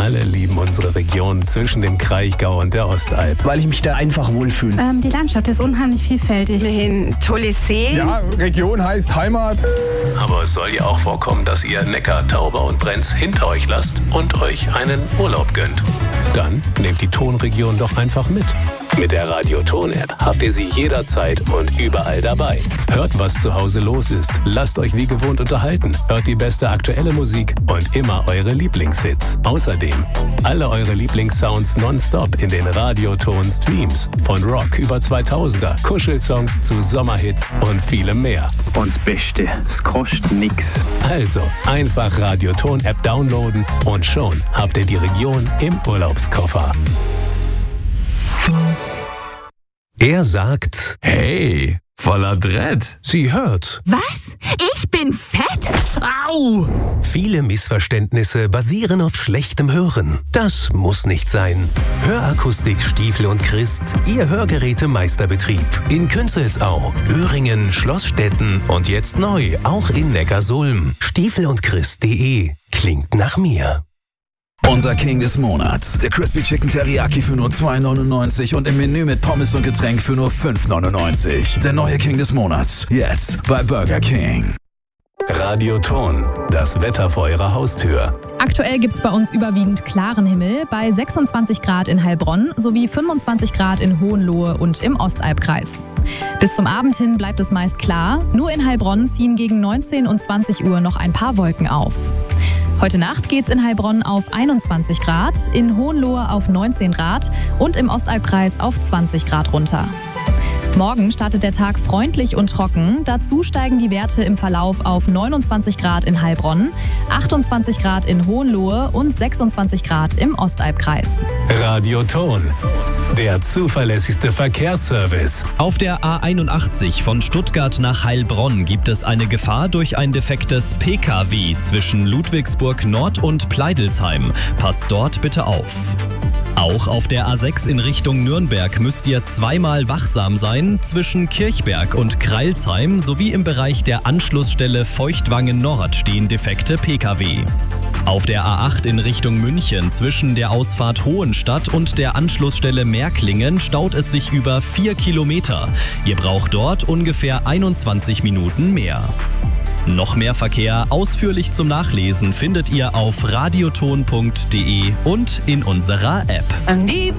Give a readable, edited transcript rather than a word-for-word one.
alle lieben unsere Region zwischen dem Kraichgau und der Ostalb. Weil ich mich da einfach wohlfühle. Die Landschaft ist unheimlich vielfältig. Ein tolles See. Ja, Region heißt Heimat. Aber es soll ja auch vorkommen, dass ihr Neckar, Tauber und Brenz hinter euch lasst und euch einen Urlaub gönnt. Dann nehmt die Tonregion doch einfach mit. Mit der Radio-Ton-App habt ihr sie jederzeit und überall dabei. Hört, was zu Hause los ist. Lasst euch wie gewohnt unterhalten. Hört die beste aktuelle Musik und immer eure Lieblingshits. Außerdem alle eure Lieblingssounds nonstop in den Radio-Ton-Streams. Von Rock über 2000er, Kuschelsongs zu Sommerhits und vielem mehr. Und das Beste, es kostet nix. Also einfach Radio-Ton-App downloaden und schon habt ihr die Region im Urlaubskoffer. Er sagt, hey, voller Dread. Sie hört. Was? Ich bin fett? Au! Viele Missverständnisse basieren auf schlechtem Hören. Das muss nicht sein. Hörakustik Stiefel und Christ, Ihr Hörgerätemeisterbetrieb. In Künzelsau, Öhringen, Schlossstetten und jetzt neu auch in Neckarsulm. stiefelundchrist.de. Klingt nach mir. Unser King des Monats. Der Crispy Chicken Teriyaki für nur $2,99 und im Menü mit Pommes und Getränk für nur $5,99. Der neue King des Monats. Jetzt bei Burger King. Radio-Ton, das Wetter vor Ihrer Haustür. Aktuell gibt es bei uns überwiegend klaren Himmel bei 26 Grad in Heilbronn sowie 25 Grad in Hohenlohe und im Ostalbkreis. Bis zum Abend hin bleibt es meist klar. Nur in Heilbronn ziehen gegen 19 und 20 Uhr noch ein paar Wolken auf. Heute Nacht geht's in Heilbronn auf 21 Grad, in Hohenlohe auf 19 Grad und im Ostalbkreis auf 20 Grad runter. Morgen startet der Tag freundlich und trocken. Dazu steigen die Werte im Verlauf auf 29 Grad in Heilbronn, 28 Grad in Hohenlohe und 26 Grad im Ostalbkreis. Radio-Ton, der zuverlässigste Verkehrsservice. Auf der A81 von Stuttgart nach Heilbronn gibt es eine Gefahr durch ein defektes PKW zwischen Ludwigsburg Nord und Pleidelsheim. Passt dort bitte auf. Auch auf der A6 in Richtung Nürnberg müsst ihr zweimal wachsam sein. Zwischen Kirchberg und Kreilsheim sowie im Bereich der Anschlussstelle Feuchtwangen Nord stehen defekte Pkw. Auf der A8 in Richtung München zwischen der Ausfahrt Hohenstadt und der Anschlussstelle Märklingen staut es sich über 4 Kilometer. Ihr braucht dort ungefähr 21 Minuten mehr. Noch mehr Verkehr ausführlich zum Nachlesen findet ihr auf radioton.de und in unserer App.